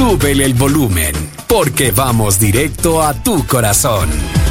súbele el volumen, porque vamos directo a tu corazón.